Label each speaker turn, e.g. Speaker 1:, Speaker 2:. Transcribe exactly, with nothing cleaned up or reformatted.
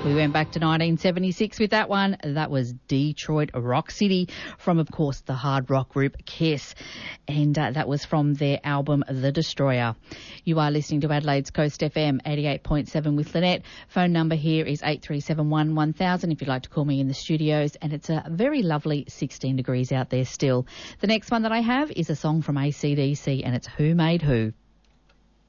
Speaker 1: We went back to nineteen seventy-six with that one. That was Detroit Rock City from, of course, the hard rock group Kiss. And uh, that was from their album The Destroyer. You are listening to Adelaide's Coast F M eighty-eight point seven with Lynette. Phone number here is eight three seven one one thousand if you'd like to call me in the studios. And it's a very lovely sixteen degrees out there still. The next one that I have is a song from A C D C and it's Who Made Who.